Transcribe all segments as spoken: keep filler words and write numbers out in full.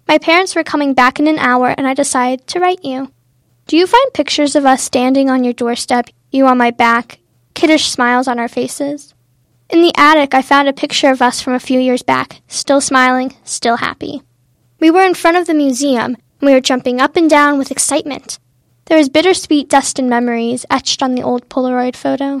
My parents were coming back in an hour, and I decided to write you. Do you find pictures of us standing on your doorstep, you on my back, kiddish smiles on our faces? In the attic, I found a picture of us from a few years back, still smiling, still happy. We were in front of the museum, and we were jumping up and down with excitement. There was bittersweet dust and memories etched on the old Polaroid photo.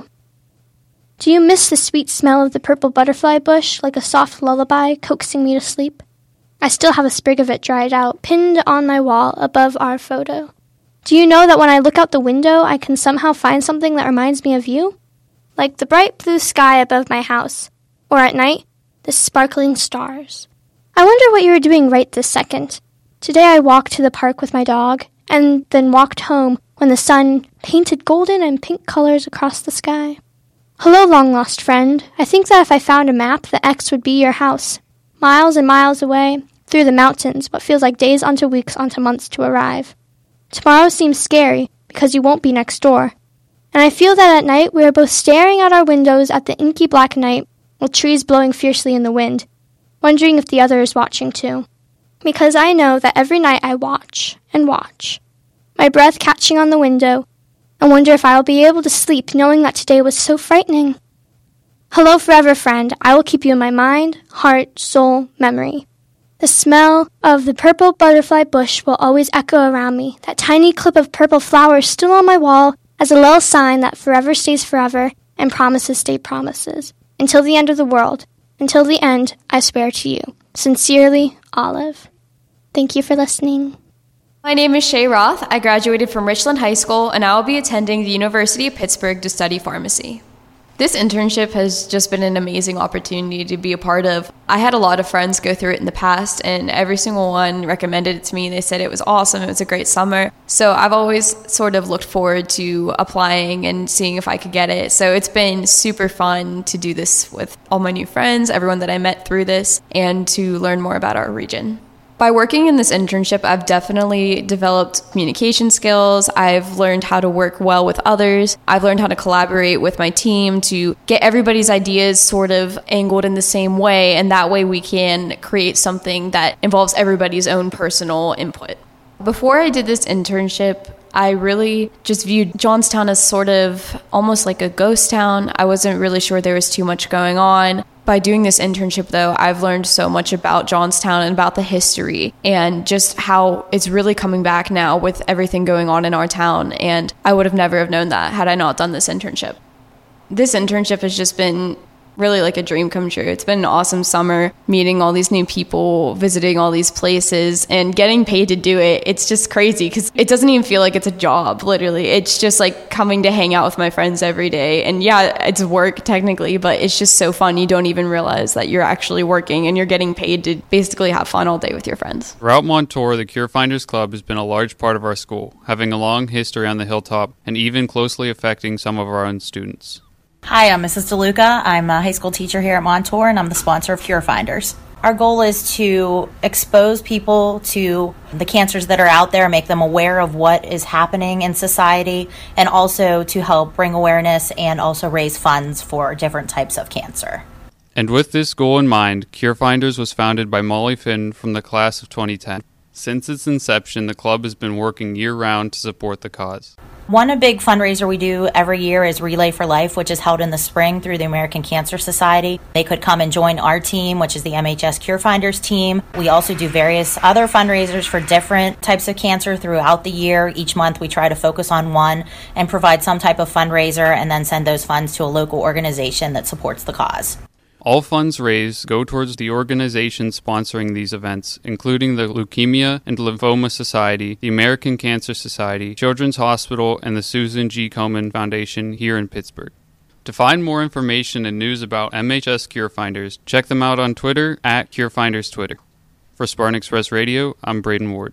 Do you miss the sweet smell of the purple butterfly bush like a soft lullaby coaxing me to sleep? I still have a sprig of it dried out, pinned on my wall above our photo. Do you know that when I look out the window, I can somehow find something that reminds me of you? Like the bright blue sky above my house, or at night, the sparkling stars. I wonder what you are doing right this second. Today I walked to the park with my dog, and then walked home when the sun painted golden and pink colors across the sky. Hello, long-lost friend. I think that if I found a map, the X would be your house. Miles and miles away, through the mountains, what feels like days onto weeks onto months to arrive. Tomorrow seems scary, because you won't be next door. And I feel that at night we are both staring out our windows at the inky black night, with trees blowing fiercely in the wind, wondering if the other is watching too. Because I know that every night I watch and watch, my breath catching on the window, and wonder if I will be able to sleep knowing that today was so frightening. Hello, forever friend. I will keep you in my mind, heart, soul, memory. The smell of the purple butterfly bush will always echo around me, that tiny clip of purple flowers still on my wall as a little sign that forever stays forever and promises stay promises. Until the end of the world, until the end, I swear to you. Sincerely, Olive. Thank you for listening. My name is Shay Roth. I graduated from Richland High School, and I will be attending the University of Pittsburgh to study pharmacy. This internship has just been an amazing opportunity to be a part of. I had a lot of friends go through it in the past, and every single one recommended it to me. They said it was awesome, it was a great summer. So I've always sort of looked forward to applying and seeing if I could get it. So it's been super fun to do this with all my new friends, everyone that I met through this, and to learn more about our region. By working in this internship, I've definitely developed communication skills. I've learned how to work well with others. I've learned how to collaborate with my team to get everybody's ideas sort of angled in the same way, and that way we can create something that involves everybody's own personal input. Before I did this internship, I really just viewed Johnstown as sort of almost like a ghost town. I wasn't really sure there was too much going on. By doing this internship, though, I've learned so much about Johnstown and about the history and just how it's really coming back now with everything going on in our town. And I would have never have known that had I not done this internship. This internship has just been really like a dream come true. It's been an awesome summer, meeting all these new people, visiting all these places, and getting paid to do it. It's just crazy because it doesn't even feel like it's a job, literally. It's just like coming to hang out with my friends every day. And yeah, it's work technically, but it's just so fun. You don't even realize that you're actually working and you're getting paid to basically have fun all day with your friends. Throughout Montour, the Cure Finders Club has been a large part of our school, having a long history on the hilltop and even closely affecting some of our own students. Hi, I'm Missus DeLuca. I'm a high school teacher here at Montour, and I'm the sponsor of Cure Finders. Our goal is to expose people to the cancers that are out there, make them aware of what is happening in society, and also to help bring awareness and also raise funds for different types of cancer. And with this goal in mind, Cure Finders was founded by Molly Finn from the class of twenty ten. Since its inception, the club has been working year-round to support the cause. One big fundraiser we do every year is Relay for Life, which is held in the spring through the American Cancer Society. They could come and join our team, which is the M H S Cure Finders team. We also do various other fundraisers for different types of cancer throughout the year. Each month we try to focus on one and provide some type of fundraiser and then send those funds to a local organization that supports the cause. All funds raised go towards the organizations sponsoring these events, including the Leukemia and Lymphoma Society, the American Cancer Society, Children's Hospital, and the Susan G. Komen Foundation here in Pittsburgh. To find more information and news about M H S Cure Finders, check them out on Twitter at Cure Finders Twitter. For Spartan Express Radio, I'm Braden Ward.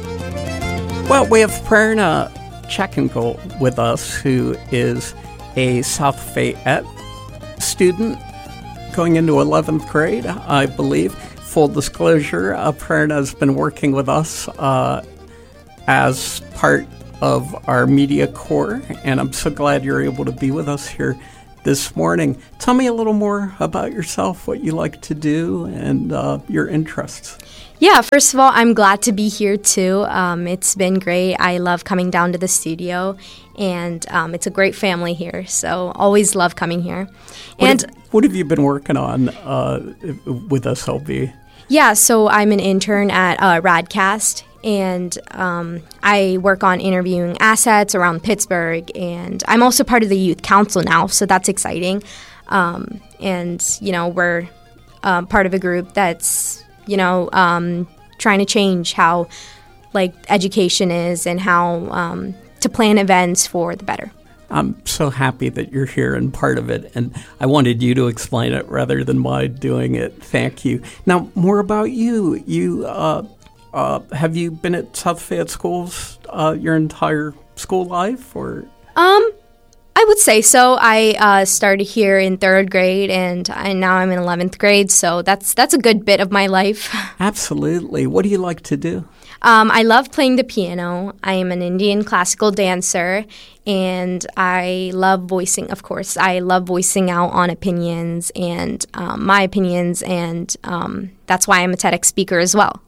Well, we have Prerna Checkengold with us, who is a South Fayette student going into eleventh grade, I believe. Full disclosure, uh, Prerna has been working with us uh, as part of our media corps, and I'm so glad you're able to be with us here this morning. Tell me a little more about yourself, what you like to do, and uh, your interests. Yeah, first of all, I'm glad to be here too. Um, it's been great. I love coming down to the studio, and um, it's a great family here, so always love coming here. What And have, what have you been working on uh, with S L B? yeah, so I'm an intern at uh, Radcast, and um, I work on interviewing assets around Pittsburgh, and I'm also part of the youth council now, so that's exciting. Um, and, you know, we're um, part of a group that's, you know, um, trying to change how, like, education is and how um, to plan events for the better. I'm so happy that you're here and part of it, and I wanted you to explain it rather than my doing it. Thank you. Now, more about you. You uh, uh, have you been at South Fayette Schools uh, your entire school life, or? Um, I would say so. I uh, started here in third grade, and I, now I'm in eleventh grade, so that's that's a good bit of my life. Absolutely. What do you like to do? Um, I love playing the piano. I am an Indian classical dancer, and I love voicing, of course. I love voicing out on opinions and um, my opinions, and um, that's why I'm a TEDx speaker as well.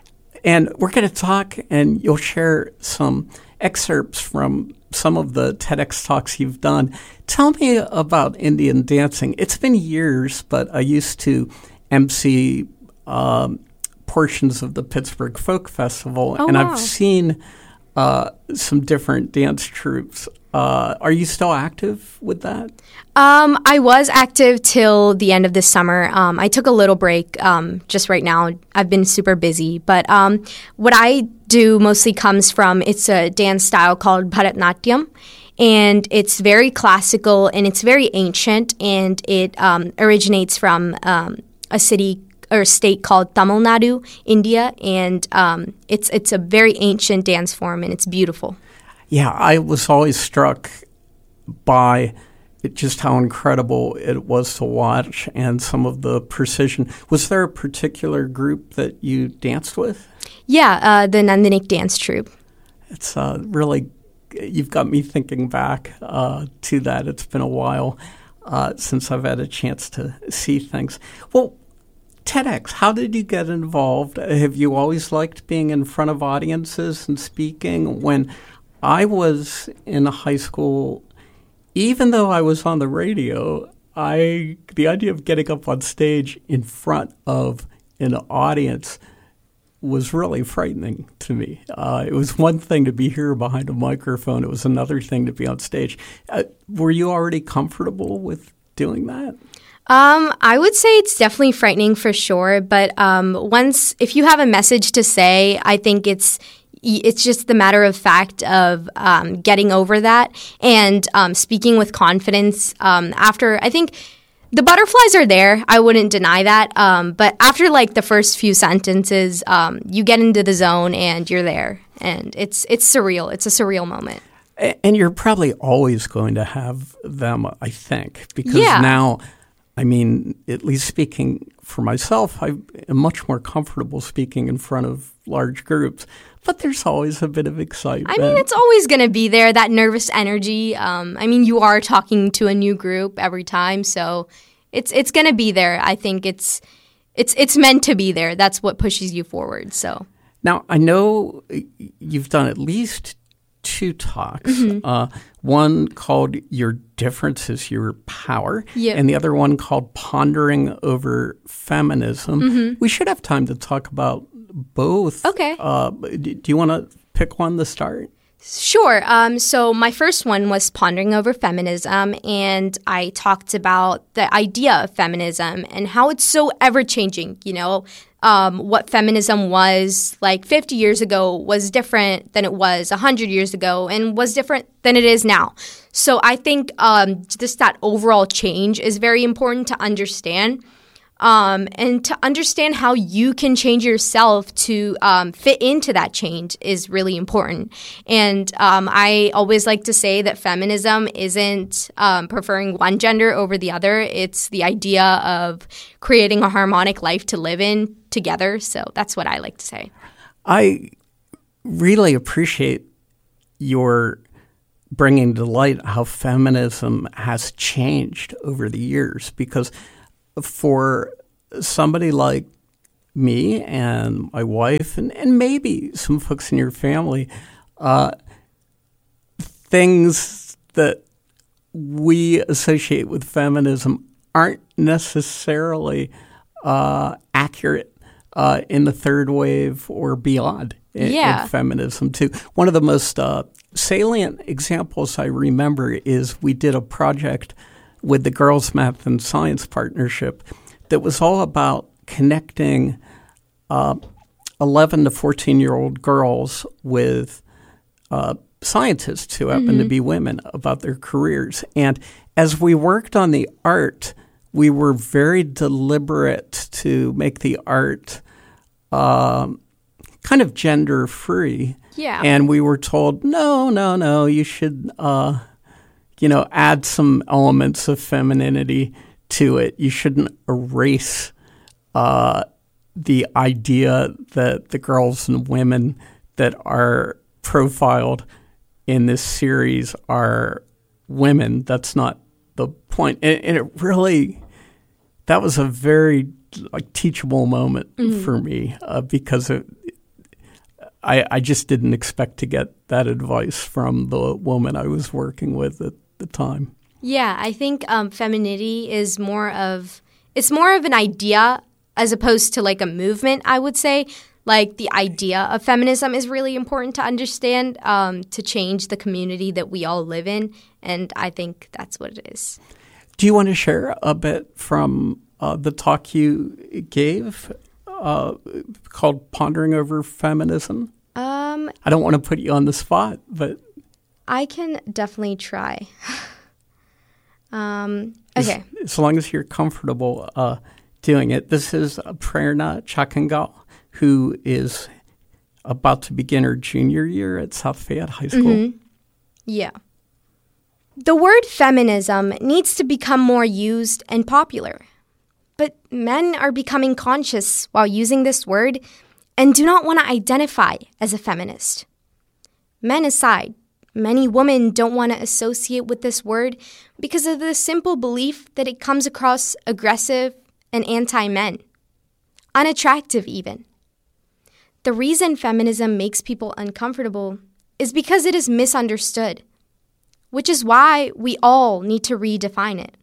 And we're going to talk, and you'll share some excerpts from some of the TEDx talks you've done. Tell me about Indian dancing. It's been years, but I used to emcee um, portions of the Pittsburgh Folk Festival, oh, and wow. I've seen uh, some different dance troupes. Uh, are you still active with that? Um, I was active till the end of this summer. Um, I took a little break um, just right now. I've been super busy. But um, what I do mostly comes from, it's a dance style called Bharatanatyam. And it's very classical and it's very ancient. And it um, originates from um, a city or state called Tamil Nadu, India. And um, it's it's a very ancient dance form, and it's beautiful. Yeah, I was always struck by it, just how incredible it was to watch and some of the precision. Was there a particular group that you danced with? Yeah, uh, the Nandinik Dance Troupe. It's uh, really, you've got me thinking back uh, to that. It's been a while uh, since I've had a chance to see things. Well, TEDx, how did you get involved? Have you always liked being in front of audiences and speaking? When I was in high school, even though I was on the radio, I the idea of getting up on stage in front of an audience was really frightening to me. Uh, it was one thing to be here behind a microphone. It was another thing to be on stage. Uh, were you already comfortable with doing that? Um, I would say it's definitely frightening for sure. But um, once, if you have a message to say, I think it's it's just the matter of fact of um, getting over that and um, speaking with confidence. Um, after, I think the butterflies are there. I wouldn't deny that. Um, but after like the first few sentences, um, you get into the zone and you're there. And it's it's surreal. It's a surreal moment. And you're probably always going to have them, I think, because yeah. now, I mean, at least speaking for myself, I am much more comfortable speaking in front of large groups. But there's always a bit of excitement. I mean, it's always going to be there, that nervous energy. Um, I mean, you are talking to a new group every time, so it's it's going to be there. I think it's it's it's meant to be there. That's what pushes you forward. So now, I know you've done at least two talks. Mm-hmm. Uh, one called Your Difference is Your Power, yep. and the other one called Pondering Over Feminism. Mm-hmm. We should have time to talk about both. Okay. Uh, do, do you want to pick one to start? Sure. Um, so my first one was Pondering Over Feminism, and I talked about the idea of feminism and how it's so ever-changing, you know. Um, what feminism was like fifty years ago was different than it was one hundred years ago and was different than it is now. So I think um, just that overall change is very important to understand. Um, and to understand how you can change yourself to um, fit into that change is really important. And um, I always like to say that feminism isn't um, preferring one gender over the other. It's the idea of creating a harmonic life to live in together. So that's what I like to say. I really appreciate your bringing to light how feminism has changed over the years, because for somebody like me and my wife and, and maybe some folks in your family, uh, things that we associate with feminism aren't necessarily uh, accurate uh, in the third wave or beyond in, yeah. in feminism, too. One of the most uh, salient examples I remember is we did a project with the Girls Math and Science Partnership that was all about connecting uh, eleven to fourteen-year-old girls with uh, scientists who happen mm-hmm. to be women about their careers. And as we worked on the art, we were very deliberate to make the art um, kind of gender-free. Yeah. And we were told, no, no, no, you should, uh, you know, add some elements of femininity to it. You shouldn't erase uh, the idea that the girls and women that are profiled in this series are women. That's not the point. And, and it really, that was a very like teachable moment mm-hmm. for me uh, because it, I, I just didn't expect to get that advice from the woman I was working with at the time. Yeah, I think um, femininity is more of, it's more of an idea as opposed to like a movement, I would say. Like the idea of feminism is really important to understand um, to change the community that we all live in. And I think that's what it is. Do you want to share a bit from uh, the talk you gave uh, called Pondering Over Feminism? Um, I don't want to put you on the spot, but... I can definitely try. um, okay. As, as long as you're comfortable uh, doing it. This is Prerna Chakkangal, who is about to begin her junior year at South Fayette High School. Mm-hmm. Yeah. The word feminism needs to become more used and popular. But men are becoming conscious while using this word and do not want to identify as a feminist. Men aside, many women don't want to associate with this word because of the simple belief that it comes across aggressive and anti-men, unattractive even. The reason feminism makes people uncomfortable is because it is misunderstood, which is why we all need to redefine it.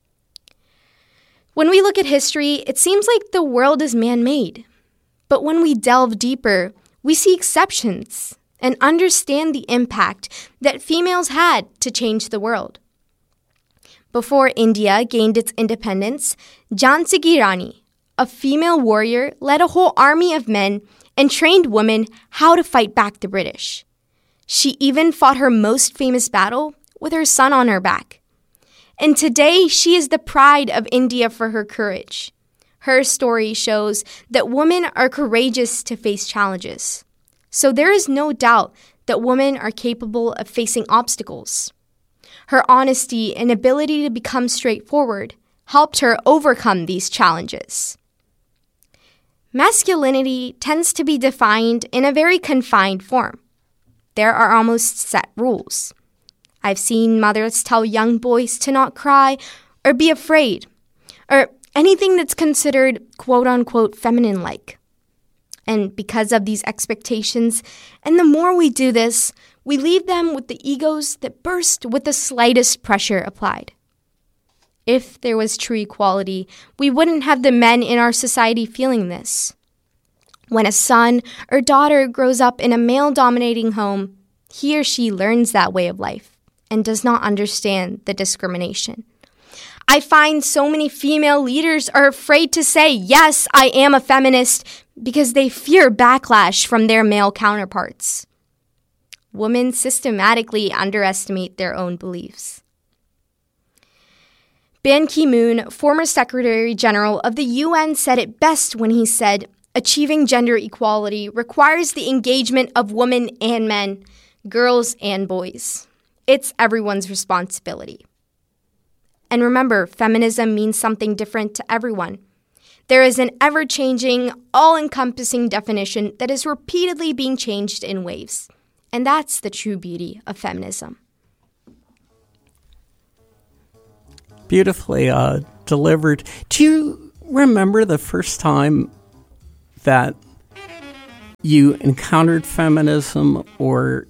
When we look at history, it seems like the world is man-made. But when we delve deeper, we see exceptions and understand the impact that females had to change the world. Before India gained its independence, Jhansi Ki Rani, a female warrior, led a whole army of men and trained women how to fight back the British. She even fought her most famous battle with her son on her back. And today, she is the pride of India for her courage. Her story shows that women are courageous to face challenges. So there is no doubt that women are capable of facing obstacles. Her honesty and ability to become straightforward helped her overcome these challenges. Masculinity tends to be defined in a very confined form. There are almost set rules. I've seen mothers tell young boys to not cry or be afraid, or anything that's considered quote-unquote feminine-like. And because of these expectations, and the more we do this, we leave them with the egos that burst with the slightest pressure applied. If there was true equality, we wouldn't have the men in our society feeling this. When a son or daughter grows up in a male-dominating home, he or she learns that way of life and does not understand the discrimination. I find so many female leaders are afraid to say, yes, I am a feminist, because they fear backlash from their male counterparts. Women systematically underestimate their own beliefs. Ban Ki-moon, former Secretary General of the U N, said it best when he said, achieving gender equality requires the engagement of women and men, girls and boys. It's everyone's responsibility. And remember, feminism means something different to everyone. There is an ever-changing, all-encompassing definition that is repeatedly being changed in waves. And that's the true beauty of feminism. Beautifully uh, delivered. Do you remember the first time that you encountered feminism or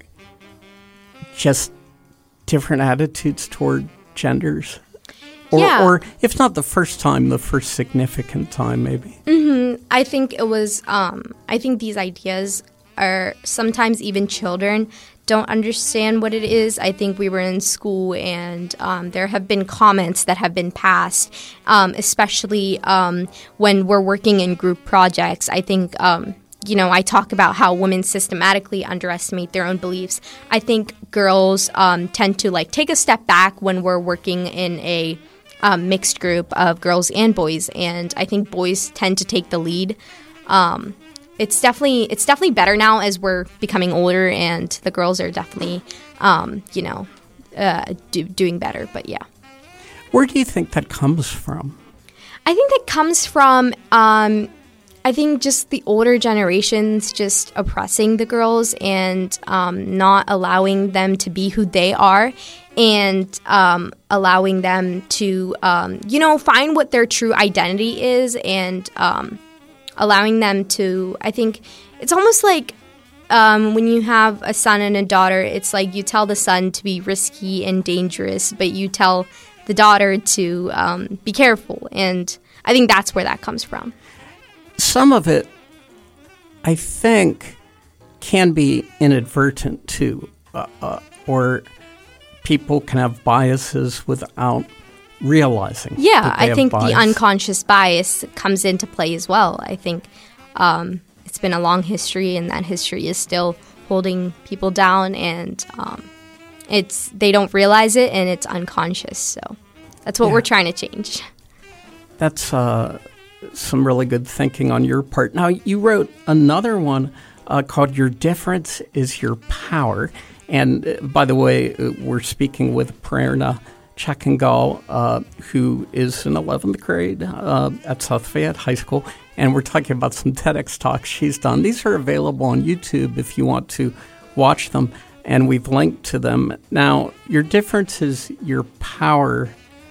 just different attitudes toward genders? Or, yeah. or if not the first time, the first significant time, maybe. Mm-hmm. I think it was, um, I think these ideas are sometimes even children don't understand what it is. I think we were in school and um, there have been comments that have been passed, um, especially um, when we're working in group projects. I think, um, you know, I talk about how women systematically underestimate their own beliefs. I think girls um, tend to like take a step back when we're working in a um, mixed group of girls and boys, and I think boys tend to take the lead. Um, it's definitely it's definitely better now as we're becoming older, and the girls are definitely, um, you know, uh, do, doing better. But yeah, where do you think that comes from? I think that comes from. Um, I think just the older generations just oppressing the girls and um, not allowing them to be who they are, and um, allowing them to, um, you know, find what their true identity is, and um, allowing them to, I think it's almost like um, when you have a son and a daughter, it's like you tell the son to be risky and dangerous, but you tell the daughter to um, be careful. And I think that's where that comes from. Some of it, I think, can be inadvertent too, uh, uh, or people can have biases without realizing. Yeah, that they I have think bias. the unconscious bias comes into play as well. I think um, it's been a long history, and that history is still holding people down, and um, it's they don't realize it, and it's unconscious. So that's what Yeah. we're trying to change. That's uh, some really good thinking on your part. Now, you wrote another one uh, called Your Difference is Your Power. And uh, by the way, uh, we're speaking with Prerna Checkengal, uh, who is in eleventh grade uh, at South Fayette High School. And we're talking about some TEDx talks she's done. These are available on YouTube if you want to watch them. And we've linked to them. Now, Your Difference is Your Power.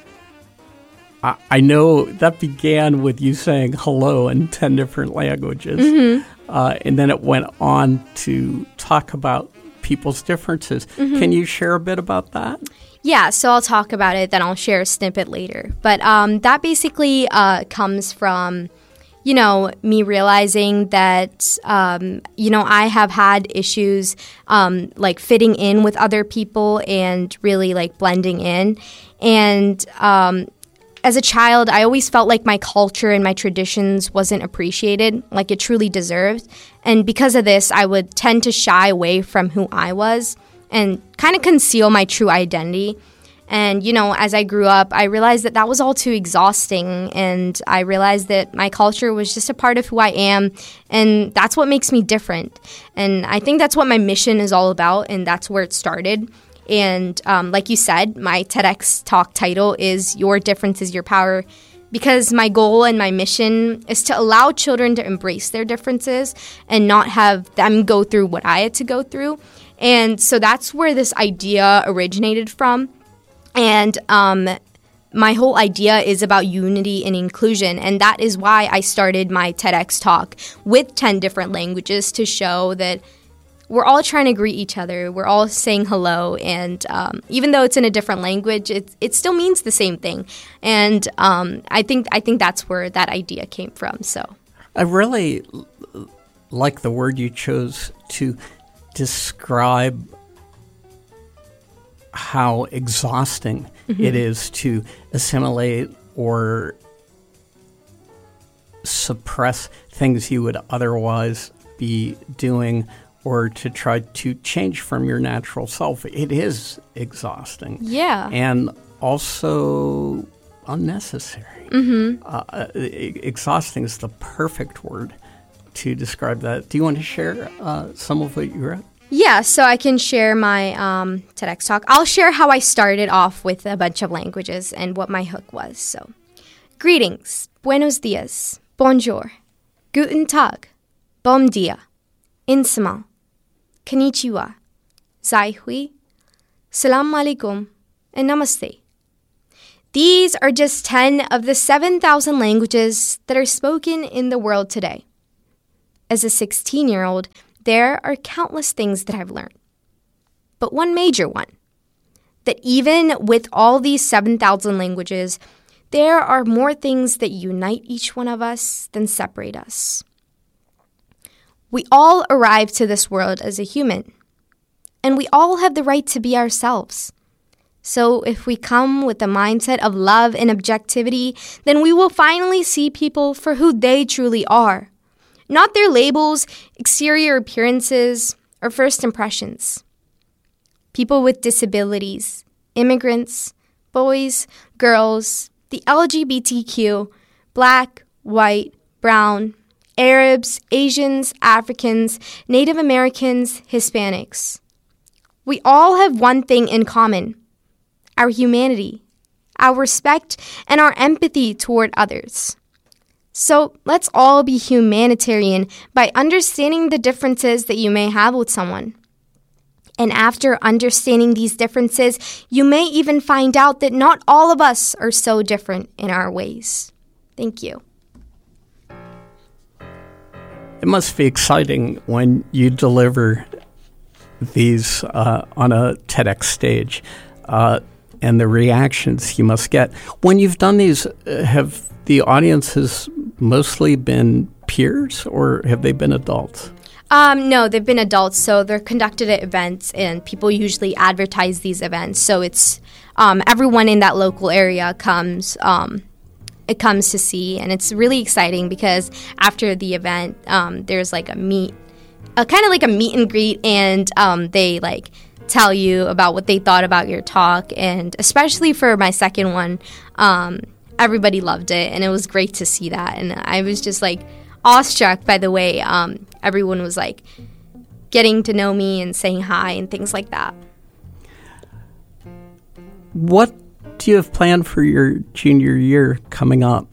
I know that began with you saying hello in ten different languages, mm-hmm. uh, and then it went on to talk about people's differences. Mm-hmm. Can you share a bit about that? Yeah, so I'll talk about it, then I'll share a snippet later. But um, that basically uh, comes from, you know, me realizing that, um, you know, I have had issues um, like fitting in with other people and really like blending in. And um as a child, I always felt like my culture and my traditions wasn't appreciated like it truly deserved. And because of this, I would tend to shy away from who I was and kind of conceal my true identity. And, you know, as I grew up, I realized that that was all too exhausting. And I realized that my culture was just a part of who I am. And that's what makes me different. And I think that's what my mission is all about. And that's where it started. And um, like you said, my TEDx talk title is Your Difference is Your Power, because my goal and my mission is to allow children to embrace their differences and not have them go through what I had to go through. And so that's where this idea originated from. And um, my whole idea is about unity and inclusion. And that is why I started my TEDx talk with ten different languages, to show that we're all trying to greet each other. We're all saying hello. And um, even though it's in a different language, it, it still means the same thing. And um, I think I think that's where that idea came from. So I really l- like the word you chose to describe how exhausting mm-hmm. it is to assimilate or suppress things you would otherwise be doing, or to try to change from your natural self. It is exhausting. Yeah. And also unnecessary. Mm-hmm. Uh, exhausting is the perfect word to describe that. Do you want to share uh, some of what you wrote? Yeah, so I can share my um, TEDx talk. I'll share how I started off with a bunch of languages and what my hook was. So, greetings, buenos dias, bonjour, guten tag, bom dia, insamal, konnichiwa, zai hui, salam alaikum, and namaste. These are just ten of the seven thousand languages that are spoken in the world today. as a sixteen-year-old, there are countless things that I've learned. But one major one, that even with all these seven thousand languages, there are more things that unite each one of us than separate us. We all arrive to this world as a human, and we all have the right to be ourselves. So if we come with the mindset of love and objectivity, then we will finally see people for who they truly are, not their labels, exterior appearances, or first impressions. People with disabilities, immigrants, boys, girls, the L G B T Q, black, white, brown, Arabs, Asians, Africans, Native Americans, Hispanics. We all have one thing in common: our humanity, our respect, and our empathy toward others. So let's all be humanitarian by understanding the differences that you may have with someone. And after understanding these differences, you may even find out that not all of us are so different in our ways. Thank you. It must be exciting when you deliver these uh, on a TEDx stage uh, and the reactions you must get. When you've done these, have the audiences mostly been peers or have they been adults? Um, no, they've been adults, so they're conducted at events, and people usually advertise these events. So it's um, everyone in that local area comes. Um, it comes to see, and it's really exciting because after the event, um, there's like a meet, a kind of like a meet and greet, and um, they like tell you about what they thought about your talk, and especially for my second one, um, everybody loved it, and it was great to see that, and I was just like awestruck by the way um, everyone was like getting to know me and saying hi and things like that. What do you have planned for your junior year coming up?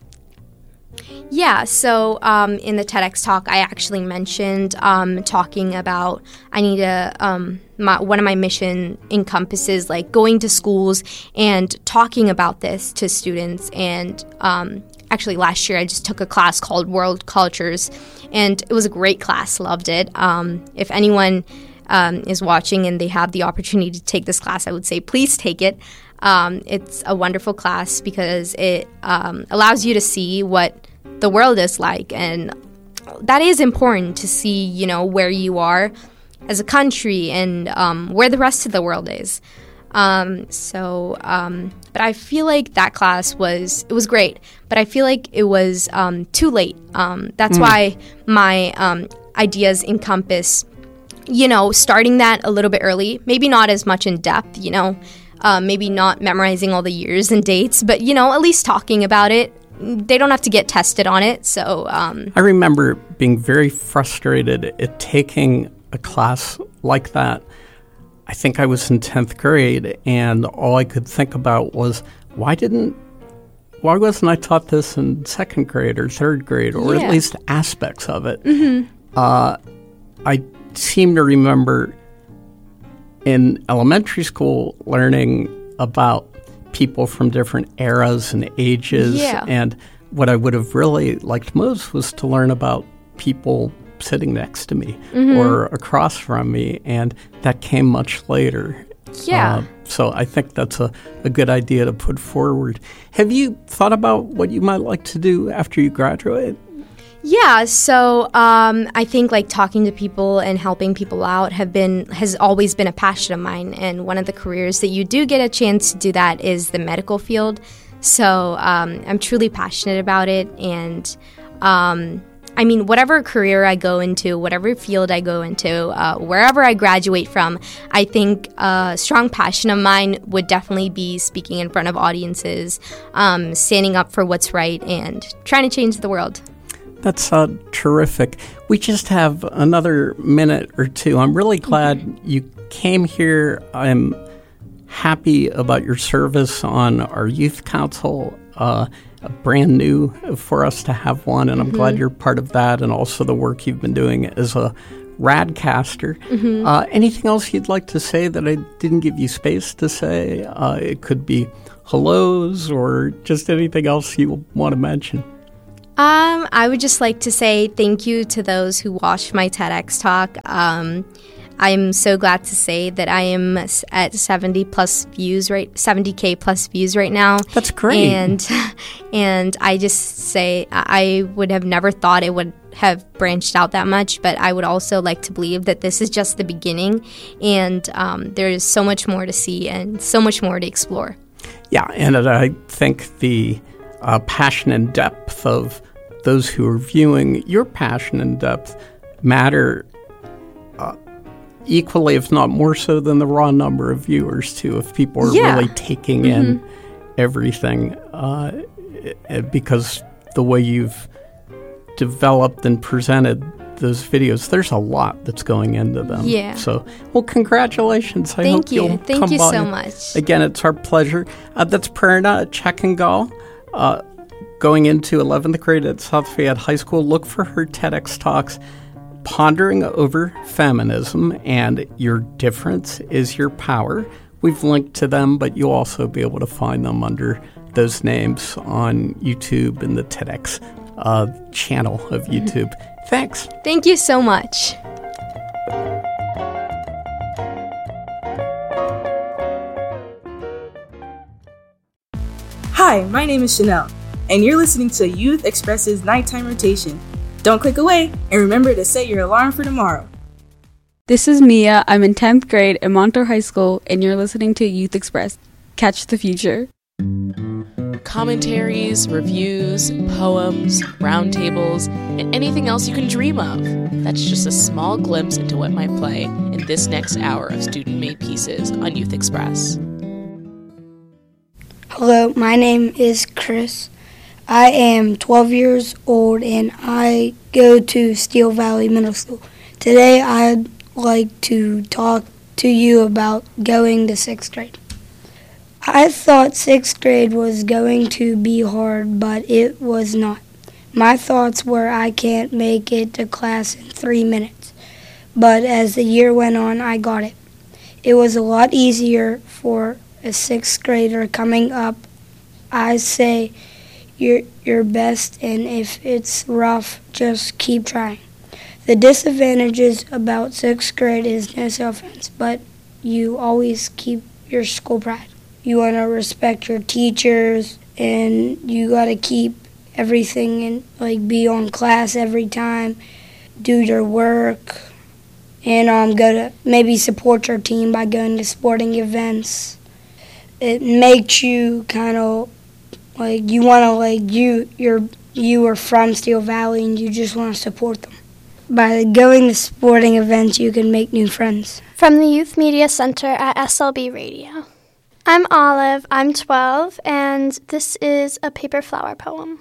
Yeah, so um, in the TEDx talk, I actually mentioned um, talking about I need to, um, my, one of my mission encompasses like going to schools and talking about this to students. And um, actually last year I just took a class called World Cultures, and it was a great class, loved it. Um, if anyone um, is watching and they have the opportunity to take this class, I would say please take it. Um, it's a wonderful class because it um, allows you to see what the world is like, and that is important to see, you know, where you are as a country and um, where the rest of the world is. Um, so, um, but I feel like that class was, it was great, but I feel like it was um, too late. Um, that's mm. why my um, ideas encompass, you know, starting that a little bit early, maybe not as much in depth, you know, uh, maybe not memorizing all the years and dates, but, you know, at least talking about it. They don't have to get tested on it, so... Um, I remember being very frustrated at taking a class like that. I think I was in tenth grade, and all I could think about was, why didn't... Why wasn't I taught this in second grade or third grade, or yeah. at least aspects of it? Mm-hmm. Uh, I seem to remember in elementary school learning about people from different eras and ages. Yeah. And what I would have really liked most was to learn about people sitting next to me mm-hmm. or across from me. And that came much later. Yeah. Uh, so I think that's a, a good idea to put forward. Have you thought about what you might like to do after you graduate? Yeah, so um, I think like talking to people and helping people out have been has always been a passion of mine, and one of the careers that you do get a chance to do that is the medical field. So um, I'm truly passionate about it, and um, I mean, whatever career I go into, whatever field I go into, uh, wherever I graduate from, I think a strong passion of mine would definitely be speaking in front of audiences, um, standing up for what's right, and trying to change the world. That's uh, terrific. We just have another minute or two. I'm really glad mm-hmm. you came here. I'm happy about your service on our youth council, uh, brand new for us to have one, and I'm mm-hmm. glad you're part of that, and also the work you've been doing as a Radcaster. Mm-hmm. Uh, anything else you'd like to say that I didn't give you space to say? Uh, it could be hellos or just anything else you want to mention. Um, I would just like to say thank you to those who watched my TEDx talk. Um, I'm so glad to say that I am at seventy plus views right, seventy K plus views right now. That's great. And and I just say I would have never thought it would have branched out that much, but I would also like to believe that this is just the beginning, and um, there is so much more to see and so much more to explore. Yeah, and I think the uh, passion and depth of those who are viewing, your passion and depth matter uh, equally, if not more so, than the raw number of viewers, too, if people are yeah. really taking mm-hmm. in everything, uh, because the way you've developed and presented those videos, there's a lot that's going into them. Yeah. So, well, congratulations. I Thank hope you. you'll Thank come you by. so much. Again, it's our pleasure. Uh, that's Prerna Checkengal, uh, going into eleventh grade at South Fayette High School. Look for her TEDx talks, Pondering Over Feminism and Your Difference is Your Power. We've linked to them, but you'll also be able to find them under those names on YouTube and the TEDx uh, channel of YouTube. Thanks. Thank you so much. Hi, my name is Chanel, and you're listening to Youth Express's Nighttime Rotation. Don't click away, and remember to set your alarm for tomorrow. This is Mia. I'm in tenth grade at Montour High School, and you're listening to Youth Express. Catch the future. Commentaries, reviews, poems, roundtables, and anything else you can dream of. That's just a small glimpse into what might play in this next hour of student-made pieces on Youth Express. Hello, my name is Chris. I am twelve years old and I go to Steel Valley Middle School. Today I'd like to talk to you about going to sixth grade. I thought sixth grade was going to be hard, but it was not. My thoughts were I can't make it to class in three minutes. But as the year went on, I got it. It was a lot easier for a sixth grader coming up. I say you're your best, and if it's rough, just keep trying. The disadvantages about sixth grade is no self-offense, but you always keep your school pride. You want to respect your teachers, and you got to keep everything and like be on class every time, do your work, and um go to maybe support your team by going to sporting events. It makes you kind of like you want to like you you're you are from Steel Valley and you just want to support them. By going to sporting events, you can make new friends. From the Youth Media Center at S L B Radio. I'm Olive, I'm twelve, and this is a paper flower poem.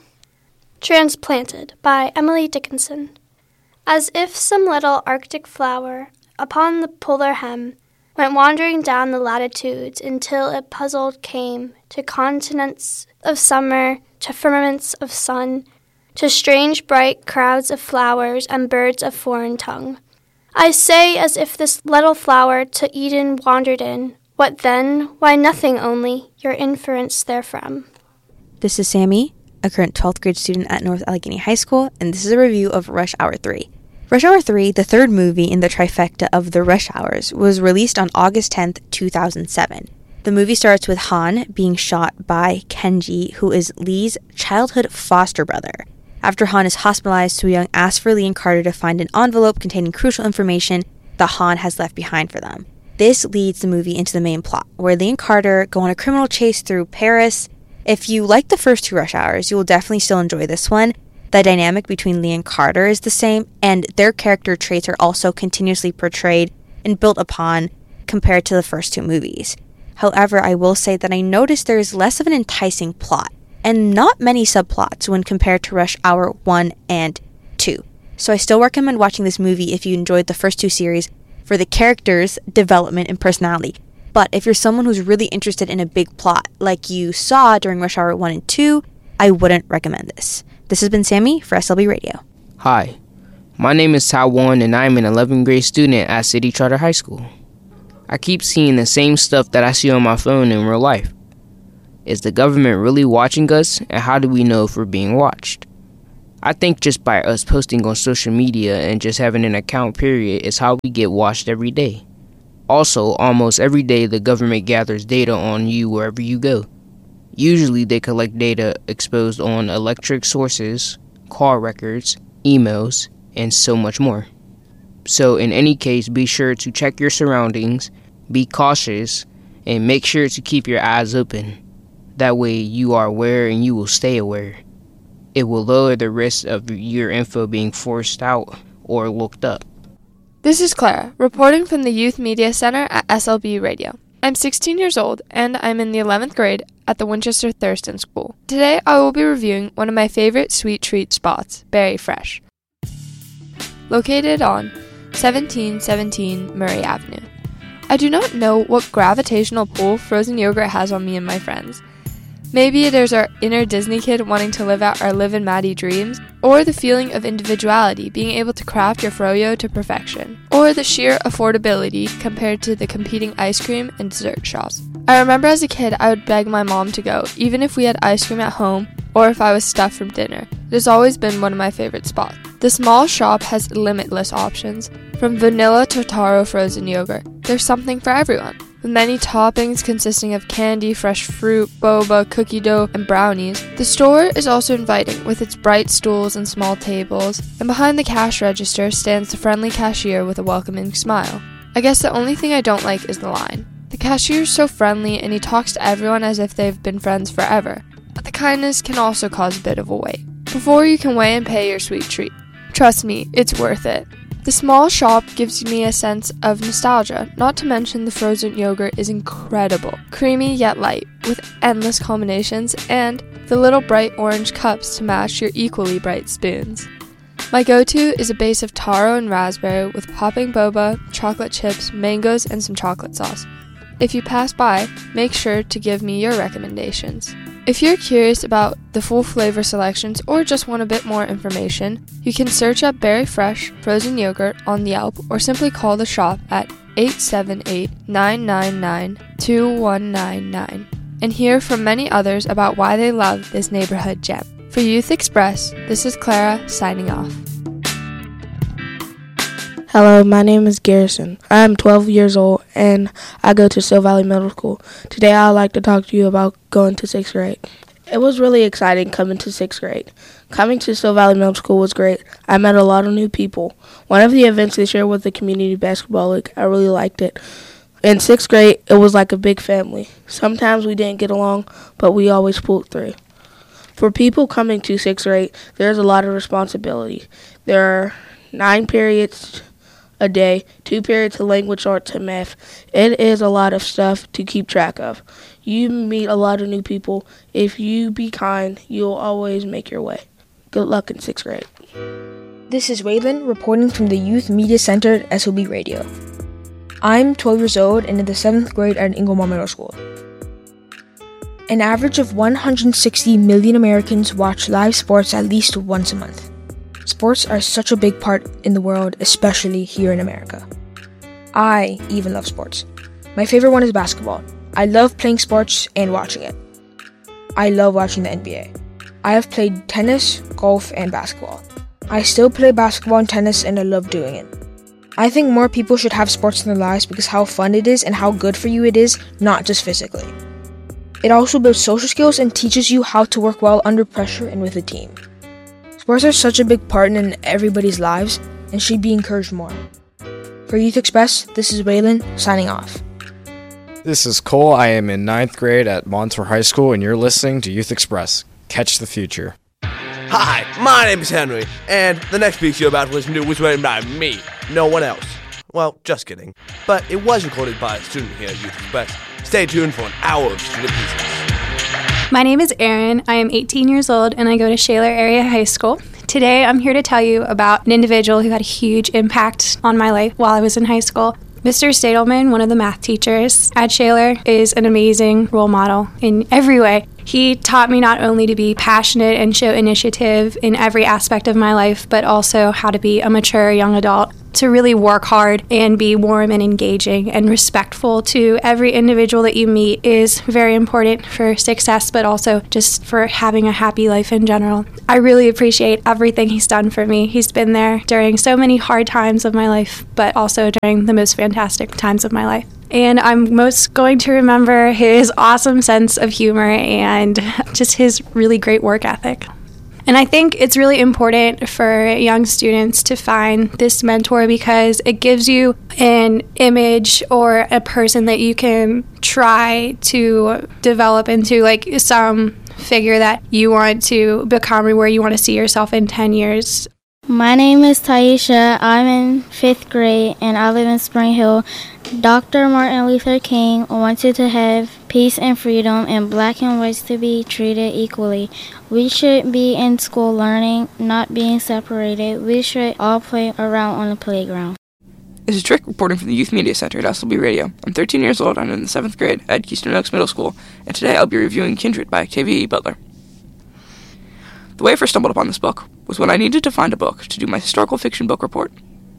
Transplanted by Emily Dickinson. As if some little Arctic flower, upon the polar hem, went wandering down the latitudes until it puzzled came to continents of summer, to firmaments of sun, to strange bright crowds of flowers and birds of foreign tongue. I say as if this little flower to Eden wandered in. What then? Why, nothing only, your inference therefrom. This is Sammy, a current twelfth grade student at North Allegheny High School, and this is a review of Rush Hour three. Rush Hour three, the third movie in the trifecta of the Rush Hours, was released on August tenth, two thousand seven. The movie starts with Han being shot by Kenji, who is Lee's childhood foster brother. After Han is hospitalized, Soo Young asks for Lee and Carter to find an envelope containing crucial information that Han has left behind for them. This leads the movie into the main plot, where Lee and Carter go on a criminal chase through Paris. If you like the first two Rush Hours, you will definitely still enjoy this one. The dynamic between Lee and Carter is the same, and their character traits are also continuously portrayed and built upon compared to the first two movies. However, I will say that I noticed there is less of an enticing plot, and not many subplots when compared to Rush Hour one and two. So I still recommend watching this movie if you enjoyed the first two series for the characters' development and personality. But if you're someone who's really interested in a big plot, like you saw during Rush Hour one and two, I wouldn't recommend this. This has been Sammy for S L B Radio. Hi, my name is Taiwan and I'm an eleventh grade student at City Charter High School. I keep seeing the same stuff that I see on my phone in real life. Is the government really watching us, and how do we know if we're being watched? I think just by us posting on social media and just having an account period is how we get watched every day. Also, almost every day the government gathers data on you wherever you go. Usually they collect data exposed on electric sources, car records, emails, and so much more. So in any case, be sure to check your surroundings, be cautious, and make sure to keep your eyes open. That way you are aware and you will stay aware. It will lower the risk of your info being forced out or looked up. This is Clara, reporting from the Youth Media Center at S L B Radio. I'm sixteen years old, and I'm in the eleventh grade at the Winchester Thurston School. Today, I will be reviewing one of my favorite sweet treat spots, Berry Fresh, located on seventeen seventeen Murray Avenue. I do not know what gravitational pull frozen yogurt has on me and my friends. Maybe there's our inner Disney kid wanting to live out our Liv and Maddie dreams, or the feeling of individuality, being able to craft your froyo to perfection, or the sheer affordability compared to the competing ice cream and dessert shops. I remember as a kid I would beg my mom to go, even if we had ice cream at home, or if I was stuffed from dinner. It has always been one of my favorite spots. The small shop has limitless options, from vanilla to taro frozen yogurt. There's something for everyone. With many toppings consisting of candy, fresh fruit, boba, cookie dough, and brownies, the store is also inviting with its bright stools and small tables, and behind the cash register stands the friendly cashier with a welcoming smile. I guess the only thing I don't like is the line. The cashier is so friendly and he talks to everyone as if they've been friends forever, but the kindness can also cause a bit of a wait before you can weigh and pay your sweet treat. Trust me, it's worth it. The small shop gives me a sense of nostalgia, not to mention the frozen yogurt is incredible, creamy yet light, with endless combinations, and the little bright orange cups to match your equally bright spoons. My go-to is a base of taro and raspberry with popping boba, chocolate chips, mangoes, and some chocolate sauce. If you pass by, make sure to give me your recommendations. If you're curious about the full flavor selections or just want a bit more information, you can search up Berry Fresh frozen yogurt on Yelp or simply call the shop at eight seven eight, nine nine nine, two one nine nine and hear from many others about why they love this neighborhood gem. For Youth Express, this is Clara signing off. Hello, my name is Garrison. I am twelve years old and I go to Steel Valley Middle School. Today I would like to talk to you about going to sixth grade. It was really exciting coming to sixth grade. Coming to Steel Valley Middle School was great. I met a lot of new people. One of the events this year was the Community Basketball League. I really liked it. In sixth grade, it was like a big family. Sometimes we didn't get along, but we always pulled through. For people coming to sixth grade, there's a lot of responsibility. There are nine periods a day, two periods of language arts and math. It is a lot of stuff to keep track of. You meet a lot of new people. If you be kind, you'll always make your way. Good luck in sixth grade. This is Waylon reporting from the Youth Media Center at S O B Radio. I'm twelve years old and in the seventh grade at Inglemoor Middle School. An average of one hundred sixty million Americans watch live sports at least once a month. Sports are such a big part in the world, especially here in America. I even love sports. My favorite one is basketball. I love playing sports and watching it. I love watching the N B A. I have played tennis, golf, and basketball. I still play basketball and tennis and I love doing it. I think more people should have sports in their lives because how fun it is and how good for you it is, not just physically. It also builds social skills and teaches you how to work well under pressure and with a team. Sports are such a big part in everybody's lives and should be encouraged more. For Youth Express, this is Waylon, signing off. This is Cole. I am in ninth grade at Montour High School, and you're listening to Youth Express. Catch the future. Hi, my name is Henry, and the next piece you're about to listen to was written by me, no one else. Well, just kidding. But it was recorded by a student here at Youth Express. Stay tuned for an hour of student pieces. My name is Erin. I am eighteen years old and I go to Shaler Area High School. Today I'm here to tell you about an individual who had a huge impact on my life while I was in high school. Mister Stadelman, one of the math teachers at Shaler, is an amazing role model in every way. He taught me not only to be passionate and show initiative in every aspect of my life, but also how to be a mature young adult, to really work hard and be warm and engaging and respectful to every individual that you meet is very important for success, but also just for having a happy life in general. I really appreciate everything he's done for me. He's been there during so many hard times of my life, but also during the most fantastic times of my life. And I'm most going to remember his awesome sense of humor and just his really great work ethic. And I think it's really important for young students to find this mentor because it gives you an image or a person that you can try to develop into like some figure that you want to become or where you want to see yourself in ten years. My name is Taisha. I'm in fifth grade and I live in Spring Hill. Doctor Martin Luther King wanted to have peace and freedom and black and whites to be treated equally. We should be in school learning, not being separated. We should all play around on the playground. This is Trick reporting from the Youth Media Center at S L B Radio. I'm thirteen years old. I'm in the seventh grade at Keystone Oaks Middle School, and today I'll be reviewing Kindred by Octavia E. Butler. The way I first stumbled upon this book was when I needed to find a book to do my historical fiction book report.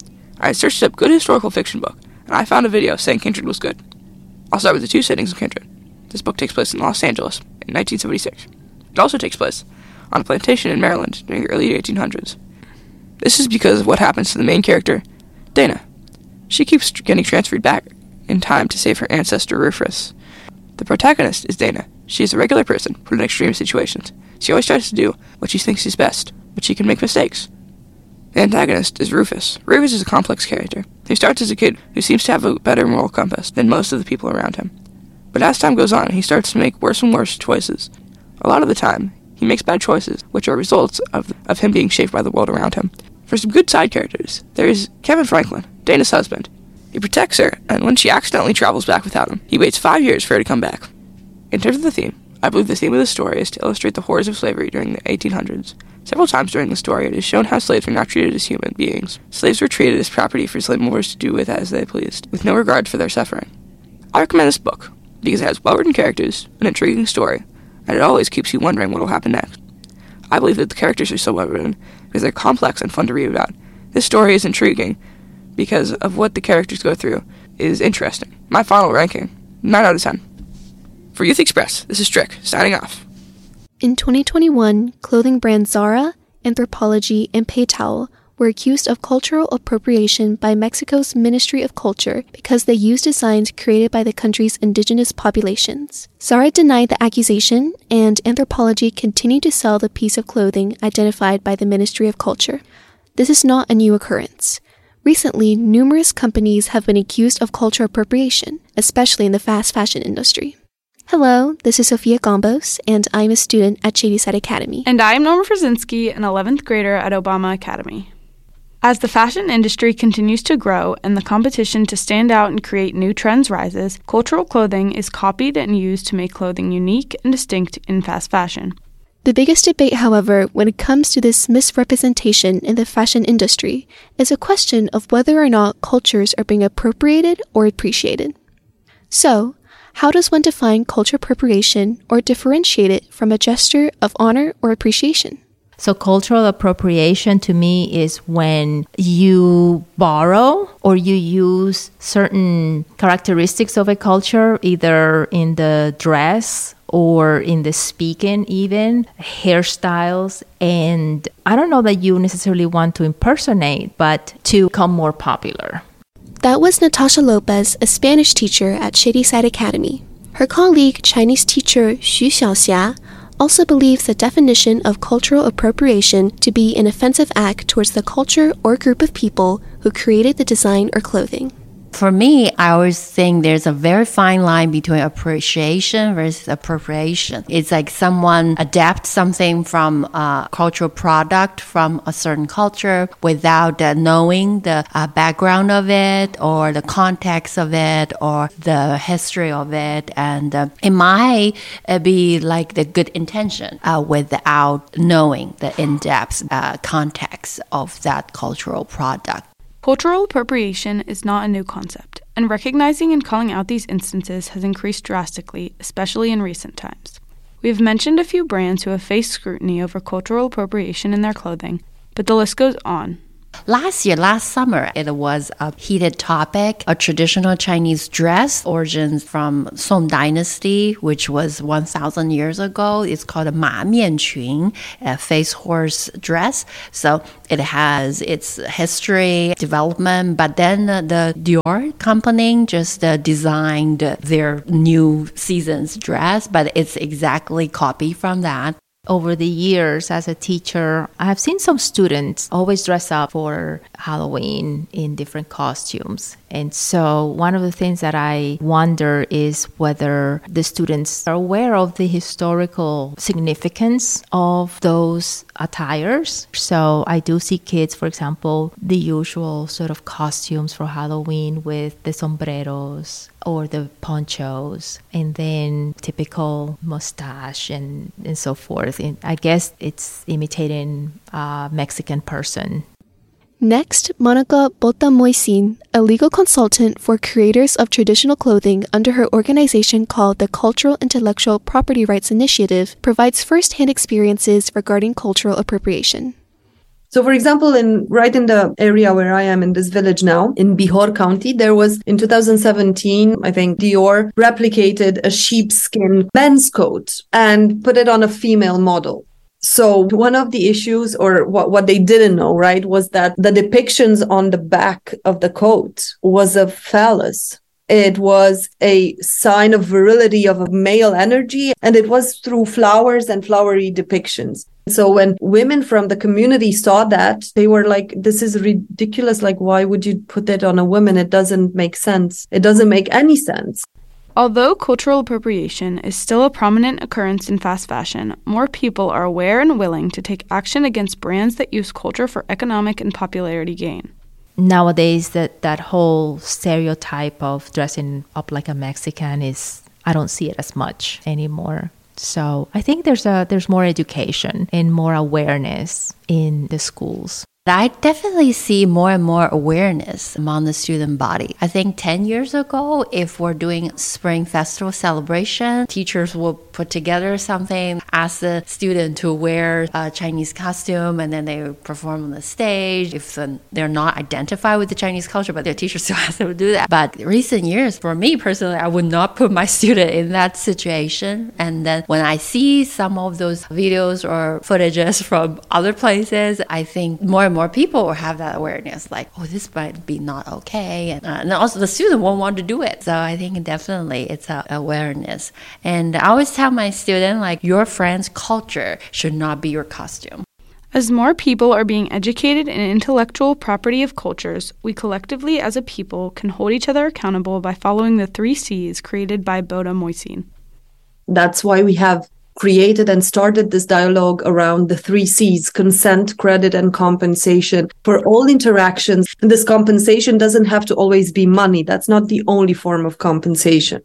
I had searched up good historical fiction book, and I found a video saying Kindred was good. I'll start with the two settings of Kindred. This book takes place in Los Angeles in nineteen seventy-six. It also takes place on a plantation in Maryland during the early eighteen hundreds. This is because of what happens to the main character, Dana. She keeps getting transferred back in time to save her ancestor Rufus. The protagonist is Dana. She is a regular person put in extreme situations. She always tries to do what she thinks is best, but she can make mistakes. The antagonist is Rufus. Rufus is a complex character. He starts as a kid who seems to have a better moral compass than most of the people around him. But as time goes on, he starts to make worse and worse choices. A lot of the time, he makes bad choices, which are results of, of him being shaped by the world around him. For some good side characters, there is Kevin Franklin, Dana's husband. He protects her, and when she accidentally travels back without him, he waits five years for her to come back. In terms of the theme, I believe the theme of the story is to illustrate the horrors of slavery during the eighteen hundreds. Several times during the story, it is shown how slaves were not treated as human beings. Slaves were treated as property for slave owners to do with as they pleased, with no regard for their suffering. I recommend this book because it has well-written characters, an intriguing story, and it always keeps you wondering what will happen next. I believe that the characters are so well-written because they're complex and fun to read about. This story is intriguing because of what the characters go through is interesting. My final ranking, nine out of ten. For Youth Express, this is Trick, signing off. In twenty twenty-one, clothing brands Zara, Anthropologie, and PayTowel were accused of cultural appropriation by Mexico's Ministry of Culture because they used designs created by the country's indigenous populations. Zara denied the accusation, and Anthropologie continued to sell the piece of clothing identified by the Ministry of Culture. This is not a new occurrence. Recently, numerous companies have been accused of cultural appropriation, especially in the fast fashion industry. Hello, this is Sophia Gombos, and I'm a student at Shadyside Academy. And I'm Norma Frazinski, an eleventh grader at Obama Academy. As the fashion industry continues to grow and the competition to stand out and create new trends rises, cultural clothing is copied and used to make clothing unique and distinct in fast fashion. The biggest debate, however, when it comes to this misrepresentation in the fashion industry is a question of whether or not cultures are being appropriated or appreciated. So, how does one define cultural appropriation or differentiate it from a gesture of honor or appreciation? So cultural appropriation to me is when you borrow or you use certain characteristics of a culture, either in the dress or in the speaking even, hairstyles, and I don't know that you necessarily want to impersonate, but to become more popular. That was Natasha Lopez, a Spanish teacher at Shadyside Academy. Her colleague, Chinese teacher Xu Xiaoxia, also believes the definition of cultural appropriation to be an offensive act towards the culture or group of people who created the design or clothing. For me, I always think there's a very fine line between appreciation versus appropriation. It's like someone adapts something from a cultural product from a certain culture without uh, knowing the uh, background of it or the context of it or the history of it. And uh, it might uh, be like the good intention uh, without knowing the in-depth uh, context of that cultural product. Cultural appropriation is not a new concept, and recognizing and calling out these instances has increased drastically, especially in recent times. We have mentioned a few brands who have faced scrutiny over cultural appropriation in their clothing, but the list goes on. Last year, last summer, it was a heated topic, a traditional Chinese dress, origins from Song Dynasty, which was one thousand years ago. It's called a Ma Mian Qun, a face horse dress. So it has its history, development, but then uh, the Dior company just uh, designed their new season's dress, but it's exactly copy from that. Over the years as a teacher, I have seen some students always dress up for Halloween in different costumes. And so one of the things that I wonder is whether the students are aware of the historical significance of those attires. So I do see kids, for example, the usual sort of costumes for Halloween with the sombreros or the ponchos, and then typical mustache and, and so forth. And I guess it's imitating a Mexican person. Next, Monica Bota-Moisin, a legal consultant for creators of traditional clothing under her organization called the Cultural Intellectual Property Rights Initiative, provides first-hand experiences regarding cultural appropriation. So, for example, in right in the area where I am in this village now, in Bihor County, there was in two thousand seventeen, I think Dior replicated a sheepskin men's coat and put it on a female model. So one of the issues, or what, what they didn't know, right, was that the depictions on the back of the coat was a phallus. It was a sign of virility, of a male energy, and it was through flowers and flowery depictions. So when women from the community saw that, they were like, this is ridiculous. Like, why would you put that on a woman? It doesn't make sense. It doesn't make any sense. Although cultural appropriation is still a prominent occurrence in fast fashion, more people are aware and willing to take action against brands that use culture for economic and popularity gain. Nowadays, that, that whole stereotype of dressing up like a Mexican is, I don't see it as much anymore. So I think there's a there's more education and more awareness in the schools. I definitely see more and more awareness among the student body. I think ten years ago, if we're doing Spring Festival celebration, teachers will put together something, ask the student to wear a Chinese costume, and then they perform on the stage. If they're not identified with the Chinese culture, but their teacher still has them to do that. But recent years, for me personally, I would not put my student in that situation. And then when I see some of those videos or footages from other places, I think more and more people will have that awareness, like, oh, this might be not okay. And, uh, and also the student won't want to do it. So I think definitely it's a awareness. And I always tell my student, like, your friend's culture should not be your costume. As more people are being educated in intellectual property of cultures, we collectively as a people can hold each other accountable by following the three C's created by Bota-Moisin. That's why we have created and started this dialogue around the three C's: consent, credit, and compensation for all interactions. And this compensation doesn't have to always be money. That's not the only form of compensation.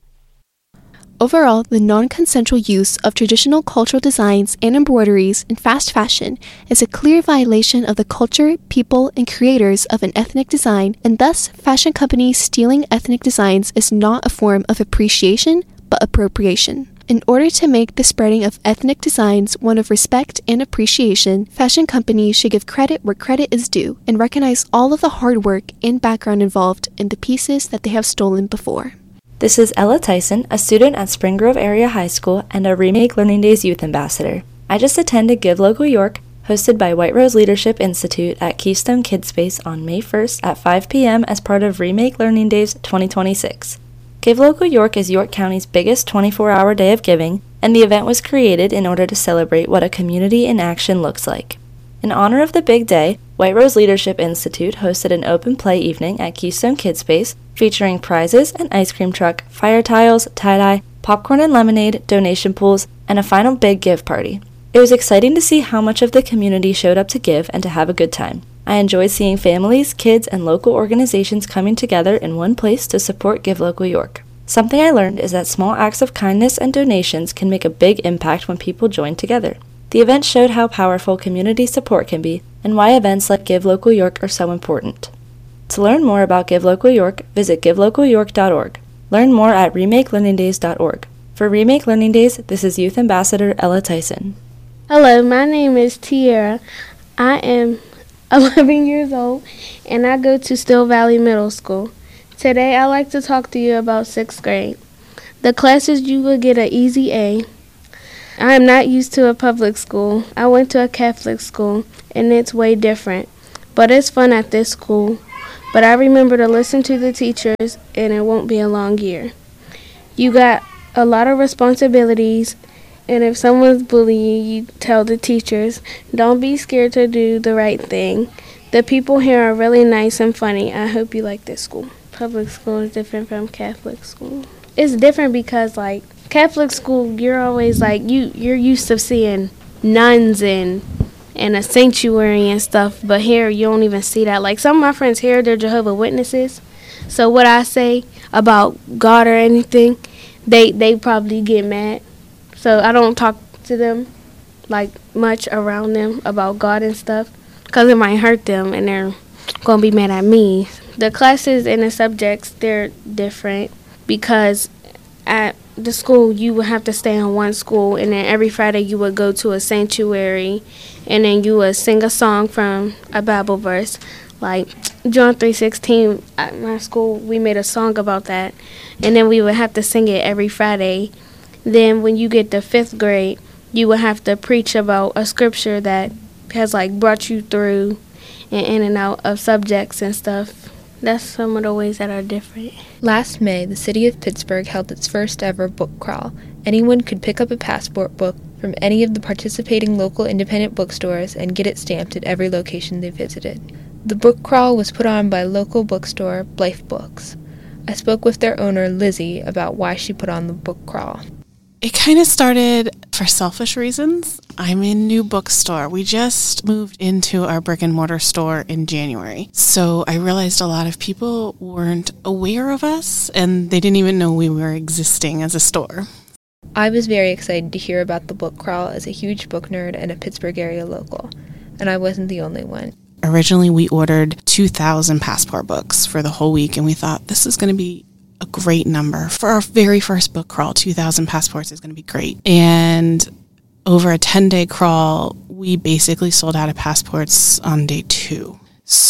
Overall, the non-consensual use of traditional cultural designs and embroideries in fast fashion is a clear violation of the culture, people, and creators of an ethnic design, and thus fashion companies stealing ethnic designs is not a form of appreciation, but appropriation. In order to make the spreading of ethnic designs one of respect and appreciation, fashion companies should give credit where credit is due and recognize all of the hard work and background involved in the pieces that they have stolen before. This is Ella Tyson, a student at Spring Grove Area High School and a Remake Learning Days Youth Ambassador. I just attended Give Local York, hosted by White Rose Leadership Institute at Keystone Kidspace on May first at five p.m. as part of Remake Learning Days twenty twenty-six. Give Local York is York County's biggest twenty-four hour day of giving, and the event was created in order to celebrate what a community in action looks like. In honor of the big day, White Rose Leadership Institute hosted an open play evening at Keystone Kidspace featuring prizes, an ice cream truck, fire tiles, tie-dye, popcorn and lemonade, donation pools, and a final big give party. It was exciting to see how much of the community showed up to give and to have a good time. I enjoyed seeing families, kids, and local organizations coming together in one place to support Give Local York. Something I learned is that small acts of kindness and donations can make a big impact when people join together. The event showed how powerful community support can be and why events like Give Local York are so important. To learn more about Give Local York, visit give local york dot org. Learn more at remake learning days dot org. For Remake Learning Days, this is Youth Ambassador Ella Tyson. Hello, my name is Tiara. I am eleven years old, and I go to Still Valley Middle School. Today, I'd like to talk to you about sixth grade. The classes you will get an easy A. I am not used to a public school. I went to a Catholic school, and it's way different. But it's fun at this school. But I remember to listen to the teachers, and it won't be a long year. You got a lot of responsibilities, and if someone's bullying you, you tell the teachers. Don't be scared to do the right thing. The people here are really nice and funny. I hope you like this school. Public school is different from Catholic school. It's different because, like, Catholic school, you're always, like, you, you're used to seeing nuns and, and a sanctuary and stuff, but here you don't even see that. Like, some of my friends here, they're Jehovah's Witnesses, so what I say about God or anything, they they probably get mad. So I don't talk to them like much around them about God and stuff because it might hurt them and they're going to be mad at me. The classes and the subjects, they're different because at the school you would have to stay on one school, and then every Friday you would go to a sanctuary, and then you would sing a song from a Bible verse. Like John three sixteen, at my school, we made a song about that, and then we would have to sing it every Friday. Then when you get to fifth grade, you would have to preach about a scripture that has, like, brought you through and in and out of subjects and stuff. That's some of the ways that are different. Last May, the city of Pittsburgh held its first ever book crawl. Anyone could pick up a passport book from any of the participating local independent bookstores and get it stamped at every location they visited. The book crawl was put on by local bookstore Blythe Books. I spoke with their owner, Lizzie, about why she put on the book crawl. It kind of started for selfish reasons. I'm in new bookstore. We just moved into our brick and mortar store in January. So I realized a lot of people weren't aware of us and they didn't even know we were existing as a store. I was very excited to hear about the book crawl as a huge book nerd and a Pittsburgh area local, and I wasn't the only one. Originally, we ordered two thousand passport books for the whole week, and we thought this is going to be a great number. For our very first book crawl, two thousand passports is going to be great. And over a ten-day crawl, we basically sold out of passports on day two.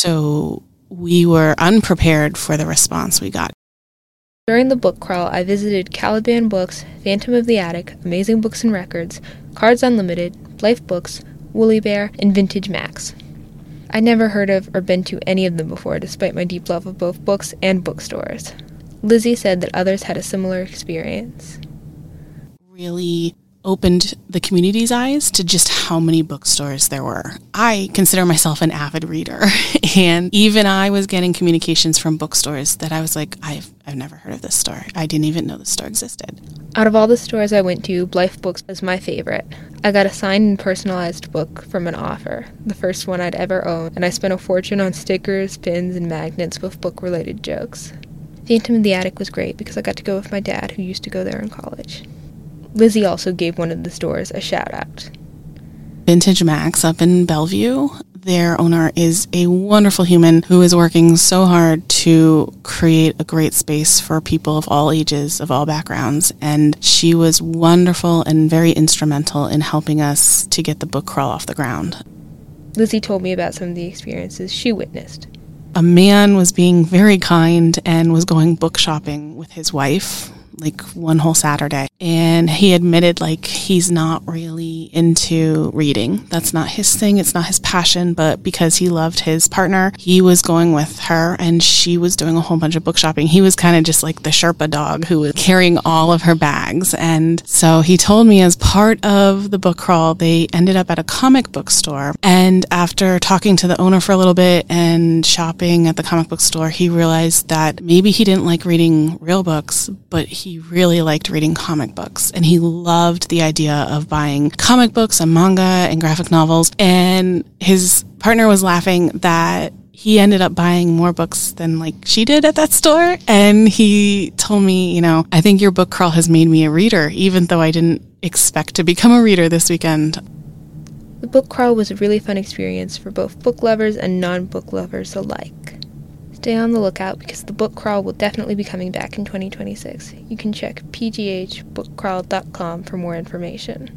So we were unprepared for the response we got. During the book crawl, I visited Caliban Books, Phantom of the Attic, Amazing Books and Records, Cards Unlimited, Blythe Books, Woolly Bear, and Vintage Max. I'd never heard of or been to any of them before, despite my deep love of both books and bookstores. Lizzie said that others had a similar experience. Really opened the community's eyes to just how many bookstores there were. I consider myself an avid reader, and even I was getting communications from bookstores that I was like, I've I've never heard of this store. I didn't even know this store existed. Out of all the stores I went to, Blythe Books was my favorite. I got a signed and personalized book from an author, the first one I'd ever owned, and I spent a fortune on stickers, pins, and magnets with book-related jokes. Phantom of the Attic was great because I got to go with my dad, who used to go there in college. Lizzie also gave one of the stores a shout-out. Vintage Max up in Bellevue. Their owner is a wonderful human who is working so hard to create a great space for people of all ages, of all backgrounds, and she was wonderful and very instrumental in helping us to get the book crawl off the ground. Lizzie told me about some of the experiences she witnessed. A man was being very kind and was going book shopping with his wife, like one whole Saturday. And he admitted, like, he's not really into reading. That's not his thing. It's not his passion. But because he loved his partner, he was going with her and she was doing a whole bunch of book shopping. He was kind of just like the Sherpa dog who was carrying all of her bags. And so he told me as part of the book crawl, they ended up at a comic book store. And after talking to the owner for a little bit and shopping at the comic book store, he realized that maybe he didn't like reading real books, but he really liked reading comic books, and he loved the idea of buying comic books and manga and graphic novels. And his partner was laughing that he ended up buying more books than like she did at that store. And he told me, you know, I think your book crawl has made me a reader, even though I didn't expect to become a reader this weekend. The book crawl was a really fun experience for both book lovers and non-book lovers alike. Stay on the lookout because the book crawl will definitely be coming back in twenty twenty-six. You can check p g h book crawl dot com for more information.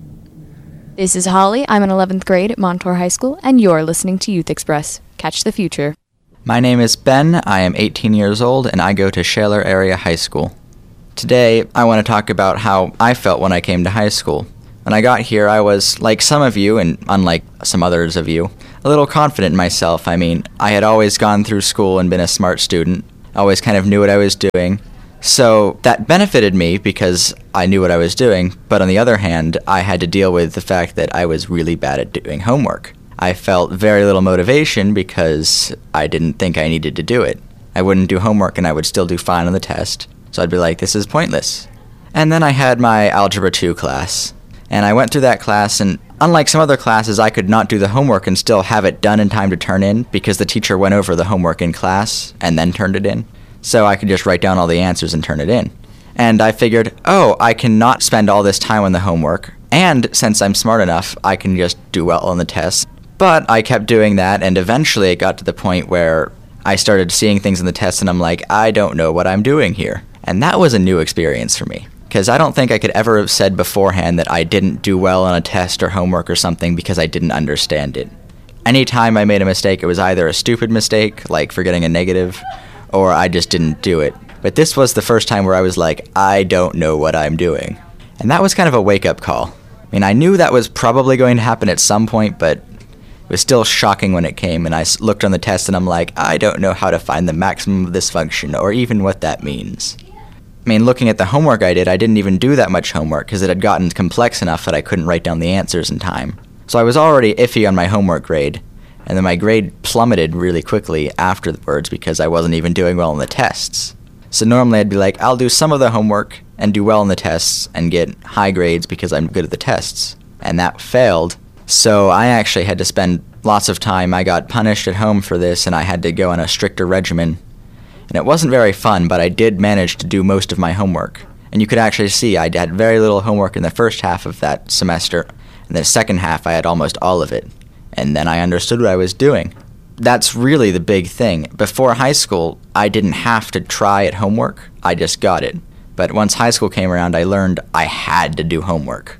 This is Holly. I'm in eleventh grade at Montour High School, and you're listening to Youth Express. Catch the future. My name is Ben. I am eighteen years old, and I go to Shaler Area High School. Today, I want to talk about how I felt when I came to high school. When I got here, I was, like some of you, and unlike some others of you, a little confident in myself. I mean, I had always gone through school and been a smart student, always kind of knew what I was doing. So that benefited me because I knew what I was doing, but on the other hand, I had to deal with the fact that I was really bad at doing homework. I felt very little motivation because I didn't think I needed to do it. I wouldn't do homework and I would still do fine on the test, so I'd be like, this is pointless. And then I had my Algebra two class, and I went through that class, and unlike some other classes, I could not do the homework and still have it done in time to turn in because the teacher went over the homework in class and then turned it in. So I could just write down all the answers and turn it in. And I figured, oh, I cannot spend all this time on the homework, and since I'm smart enough, I can just do well on the tests. But I kept doing that, and eventually it got to the point where I started seeing things in the tests, and I'm like, I don't know what I'm doing here. And that was a new experience for me, because I don't think I could ever have said beforehand that I didn't do well on a test or homework or something because I didn't understand it. Anytime I made a mistake, it was either a stupid mistake, like forgetting a negative, or I just didn't do it. But this was the first time where I was like, I don't know what I'm doing. And that was kind of a wake-up call. I mean, I knew that was probably going to happen at some point, but it was still shocking when it came, and I looked on the test and I'm like, I don't know how to find the maximum of this function, or even what that means. I mean, looking at the homework I did, I didn't even do that much homework, because it had gotten complex enough that I couldn't write down the answers in time. So I was already iffy on my homework grade, and then my grade plummeted really quickly afterwards because I wasn't even doing well on the tests. So normally I'd be like, I'll do some of the homework and do well on the tests and get high grades because I'm good at the tests. And that failed. So I actually had to spend lots of time. I got punished at home for this, and I had to go on a stricter regimen. And it wasn't very fun, but I did manage to do most of my homework. And you could actually see I had very little homework in the first half of that semester, and the second half I had almost all of it. And then I understood what I was doing. That's really the big thing. Before high school, I didn't have to try at homework. I just got it. But once high school came around, I learned I had to do homework.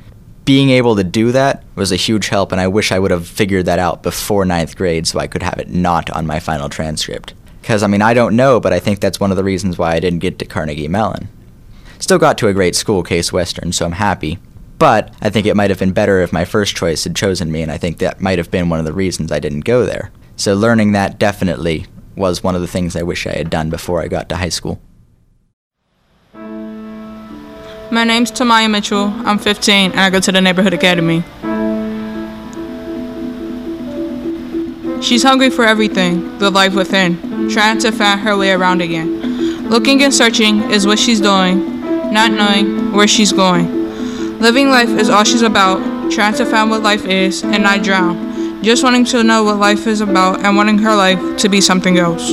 Being able to do that was a huge help, and I wish I would have figured that out before ninth grade so I could have it not on my final transcript. Because, I mean, I don't know, but I think that's one of the reasons why I didn't get to Carnegie Mellon. Still got to a great school, Case Western, so I'm happy. But I think it might have been better if my first choice had chosen me, and I think that might have been one of the reasons I didn't go there. So learning that definitely was one of the things I wish I had done before I got to high school. My name's Tamaya Mitchell. I'm fifteen, and I go to the Neighborhood Academy. She's hungry for everything, the life within, trying to find her way around again. Looking and searching is what she's doing, not knowing where she's going. Living life is all she's about, trying to find what life is and not drown. Just wanting to know what life is about and wanting her life to be something else.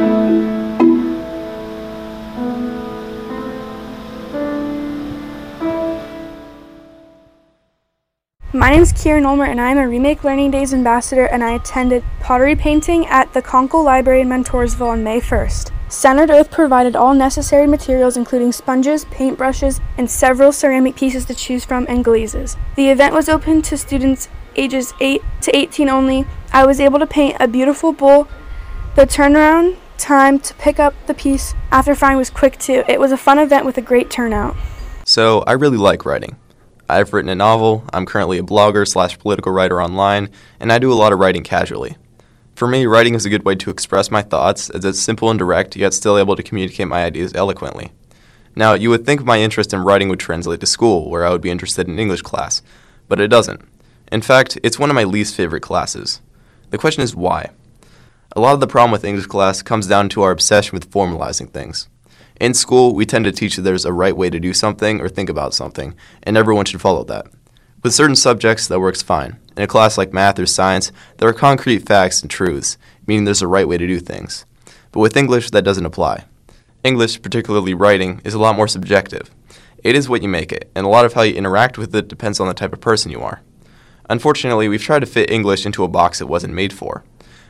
My name is Kieran Ulmer, and I am a Remake Learning Days ambassador, and I attended pottery painting at the Conkle Library in Montoursville on May first. Standard Earth provided all necessary materials, including sponges, paintbrushes, and several ceramic pieces to choose from and glazes. The event was open to students ages eight to eighteen only. I was able to paint a beautiful bowl. The turnaround time to pick up the piece after frying was quick too. It was a fun event with a great turnout. So I really like writing. I've written a novel, I'm currently a blogger slash political writer online, and I do a lot of writing casually. For me, writing is a good way to express my thoughts, as it's simple and direct, yet still able to communicate my ideas eloquently. Now, you would think my interest in writing would translate to school, where I would be interested in English class, but it doesn't. In fact, it's one of my least favorite classes. The question is why? A lot of the problem with English class comes down to our obsession with formalizing things. In school, we tend to teach that there's a right way to do something or think about something, and everyone should follow that. With certain subjects, that works fine. In a class like math or science, there are concrete facts and truths, meaning there's a right way to do things. But with English, that doesn't apply. English, particularly writing, is a lot more subjective. It is what you make it, and a lot of how you interact with it depends on the type of person you are. Unfortunately, we've tried to fit English into a box it wasn't made for.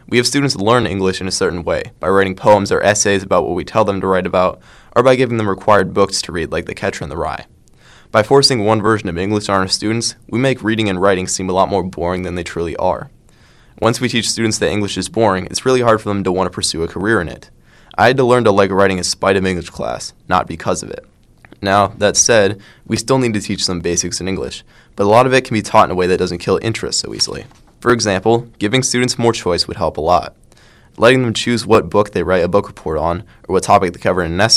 We have students learn English in a certain way, by writing poems or essays about what we tell them to write about, or by giving them required books to read like The Catcher in the Rye. By forcing one version of English on our students, we make reading and writing seem a lot more boring than they truly are. Once we teach students that English is boring, it's really hard for them to want to pursue a career in it. I had to learn to like writing in spite of English class, not because of it. Now, that said, we still need to teach some basics in English, but a lot of it can be taught in a way that doesn't kill interest so easily. For example, giving students more choice would help a lot. Letting them choose what book they write a book report on, or what topic they cover in an essay,